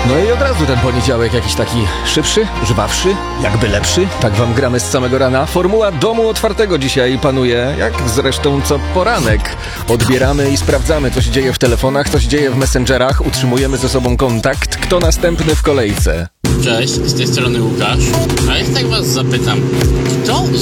No i od razu ten poniedziałek jakiś taki szybszy, żwawszy, jakby lepszy. Tak wam gramy z samego rana. Formuła domu otwartego dzisiaj panuje, jak zresztą co poranek. Odbieramy i sprawdzamy, co się dzieje w telefonach, co się dzieje w messengerach. Utrzymujemy ze sobą kontakt. Kto następny w kolejce? Cześć, z tej strony Łukasz. A jak tak was zapytam, kto